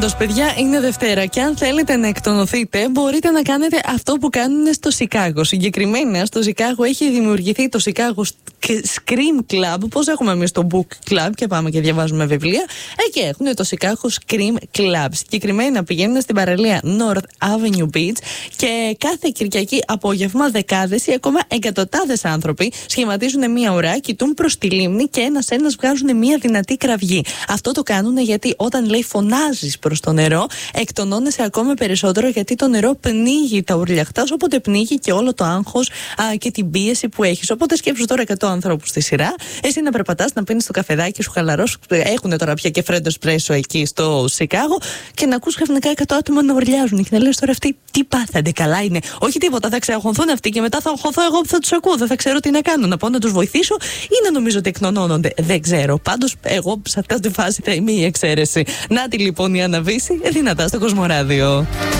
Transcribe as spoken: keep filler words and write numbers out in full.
Πάντως, παιδιά, είναι Δευτέρα και αν θέλετε να εκτονωθείτε, μπορείτε να κάνετε αυτό που κάνουν στο Σικάγο. Συγκεκριμένα, στο Σικάγο έχει δημιουργηθεί το Σικάγο Scream Club. Πώς έχουμε εμείς το Book Club και πάμε και διαβάζουμε βιβλία. Εκεί έχουν το Σικάγο Scream Club. Συγκεκριμένα πηγαίνουν στην παραλία North Avenue Beach και κάθε Κυριακή απόγευμα δεκάδες ή ακόμα εκατοντάδες άνθρωποι σχηματίζουν μία ουρά, κοιτούν προς τη λίμνη και ένας-ένας βγάζουν μία δυνατή κραυγή. Αυτό το κάνουν γιατί όταν λέει φωνάζεις προς το νερό, εκτονώνεσαι ακόμα περισσότερο γιατί το νερό πνίγει τα ουρλιαχτά, οπότε πνίγει και όλο το άγχος α, και την πίεση που έχεις. Οπότε σκέψου τώρα εκατό ανθρώπους στη σειρά, εσύ να περπατάς, να πίνεις το καφεδάκι σου χαλαρός. Έχουν τώρα πια και φρέντο εσπρέσο εκεί στο Σικάγο και να ακούς ξαφνικά εκατό άτομα να ουρλιάζουν. Και να λες τώρα αυτοί τι πάθανται, καλά είναι. Όχι τίποτα, θα ξεαγχωθούν αυτοί και μετά θα αγχωθώ εγώ που θα τους ακούω. Δεν θα ξέρω τι να κάνω. Να πάω να τους βοηθήσω ή να νομίζω ότι εκνονώνονται. Δεν ξέρω. Πάντως, εγώ σε αυτή τη φάση θα είμαι η εξαίρεση. Να τη λοιπόν η Αναβίση, δυνατά στο Κοσμοράδιο.